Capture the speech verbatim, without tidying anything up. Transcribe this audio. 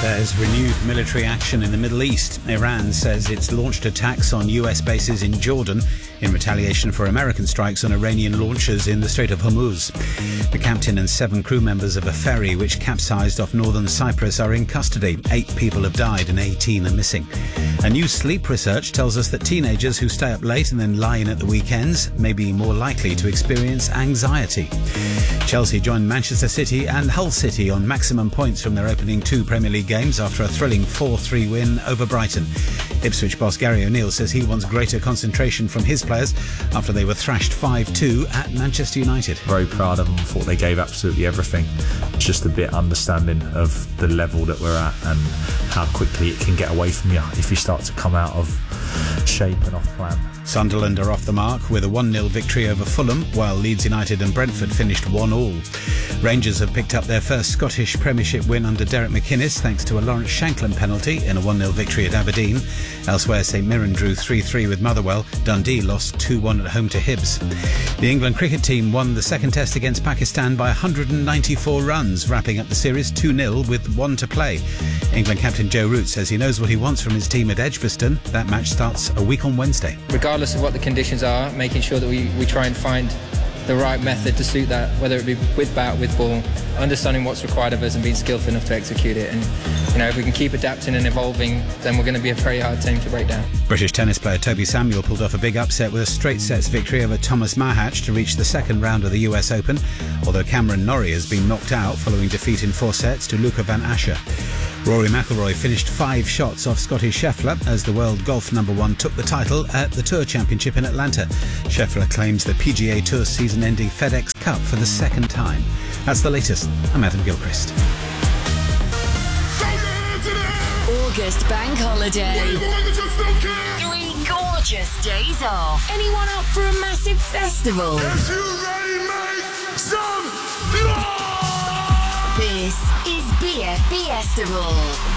There's renewed military action in the Middle East. Iran says it's launched attacks on U S bases in Jordan in retaliation for American strikes on Iranian launchers in the Strait of Hormuz. The captain and seven crew members of a ferry which capsized off northern Cyprus are in custody. Eight people have died and eighteen are missing. A new sleep research tells us that teenagers who stay up late and then lie in at the weekends may be more likely to experience anxiety. Chelsea joined Manchester City and Hull City on maximum points from their opening two Premier League games after a thrilling four three win over Brighton. Ipswich boss Gary O'Neill says he wants greater concentration from his players after they were thrashed five two at Manchester United. Very proud of them. Thought they gave absolutely everything. Just a bit understanding of the level that we're at and how quickly it can get away from you if you start to come out of shape and off plan. Sunderland are off the mark with a one nil victory over Fulham, while Leeds United and Brentford finished one all. Rangers have picked up their first Scottish Premiership win under Derek McInnes thanks to a Lawrence Shanklin penalty in a one nil victory at Aberdeen. Elsewhere, St Mirren drew three three with Motherwell. Dundee lost two one at home to Hibs. The England cricket team won the second test against Pakistan by one hundred ninety-four runs, wrapping up the series two nil with one to play. England captain Joe Root says he knows what he wants from his team at Edgbaston. That match starts a week on Wednesday. Regardless of what the conditions are, making sure that we, we try and find the right method to suit that, whether it be with bat, with ball, understanding what's required of us and being skillful enough to execute it. And, you know, if we can keep adapting and evolving, then we're going to be a very hard team to break down. British tennis player Toby Samuel pulled off a big upset with a straight sets victory over Thomas Mahatch to reach the second round of the U S Open, although Cameron Norrie has been knocked out following defeat in four sets to Luca van Asscher. Rory McIlroy finished five shots off Scotty Scheffler as the world golf number one took the title at the Tour Championship in Atlanta. Scheffler claims the P G A Tour season-ending FedEx Cup for the second time. That's the latest. I'm Adam Gilchrist. August Bank Holiday. Three gorgeous days off. Anyone up for a massive festival? If you ready, make some noise! This is B F B Festival.